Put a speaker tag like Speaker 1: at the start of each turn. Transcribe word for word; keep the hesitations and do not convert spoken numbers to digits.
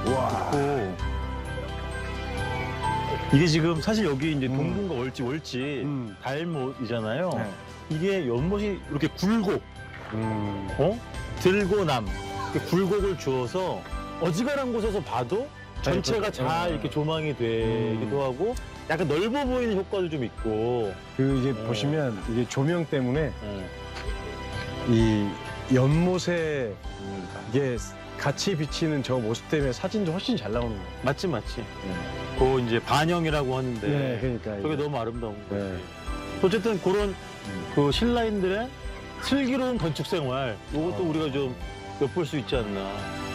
Speaker 1: 와.
Speaker 2: 있고 이게 지금 사실 여기 이제 동궁과 월지, 월지
Speaker 1: 음.
Speaker 2: 달못이잖아요.
Speaker 1: 네.
Speaker 2: 이게 연못이 이렇게 굴곡,
Speaker 1: 음.
Speaker 2: 어? 들고남, 이렇게 굴곡을 주어서 어지간한 곳에서 봐도 전체가 잘 이렇게 조망이 되기도 하고 약간 넓어 보이는 효과도 좀 있고.
Speaker 1: 그 이제
Speaker 2: 어.
Speaker 1: 보시면 이게 조명 때문에
Speaker 2: 어.
Speaker 1: 이 연못에
Speaker 2: 음.
Speaker 1: 이게 같이 비치는 저 모습 때문에 사진도 훨씬 잘 나오는 거예요.
Speaker 2: 맞지, 맞지. 그 이제 반영이라고 하는데
Speaker 1: 네, 그러니까
Speaker 2: 저게
Speaker 1: 이게.
Speaker 2: 너무 아름다운 거지.
Speaker 1: 네.
Speaker 2: 어쨌든 그런 그 신라인들의 슬기로운 건축 생활, 이것도
Speaker 1: 어.
Speaker 2: 우리가 좀 엿볼 수 있지 않나.